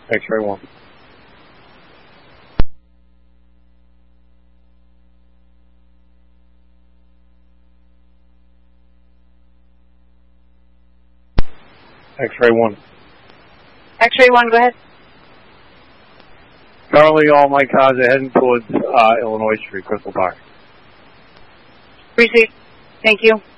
X-ray 1. X-ray 1. X-ray 1, go ahead. Charlie, all my cars are heading towards Illinois Street, Crystal Park. Received. Thank you.